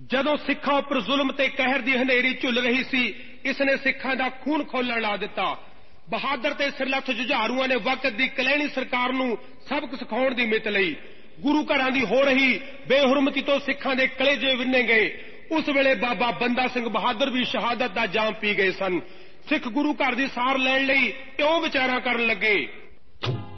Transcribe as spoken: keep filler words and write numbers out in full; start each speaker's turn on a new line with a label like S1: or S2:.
S1: ਜਦੋਂ ਸਿੱਖਾਂ ਉੱਪਰ ਜ਼ੁਲਮ ਤੇ ਕਹਿਰ ਦੀ ਹਨੇਰੀ ਝੁੱਲ ਰਹੀ ਸੀ, ਇਸ ਨੇ ਸਿੱਖਾਂ ਦਾ ਖੂਨ ਖੋਲਣ ਲਾ ਦਿੱਤਾ। ਬਹਾਦਰ ਤੇ ਸਿਰਲੱਥ ਜੁਝਾਰੂਆਂ ਨੇ ਵਕਤ ਦੀ ਕਲੈਣੀ ਸਰਕਾਰ ਨੂੰ ਸਬਕ ਸਿਖਾਉਣ ਦੀ ਮਿੱਤ ਲਈ। ਗੁਰੂ ਘਰਾਂ ਦੀ ਹੋ ਰਹੀ ਬੇਹੁਰਮਤੀ ਤੋਂ ਸਿੱਖਾਂ ਦੇ ਕਲੇਜੇ ਵਿੰਨੇ ਗਏ। ਉਸ ਵੇਲੇ ਬਾਬਾ ਬੰਦਾ ਸਿੰਘ ਬਹਾਦਰ ਵੀ ਸ਼ਹਾਦਤ ਦਾ ਜਾਮ ਪੀ ਗਏ ਸਨ। ਸਿੱਖ ਗੁਰੂ ਘਰ ਦੀ ਸਾਰ ਲੈਣ ਲਈ ਇਉਂ ਵਿਚਾਰਾਂ ਕਰਨ ਲੱਗੇ।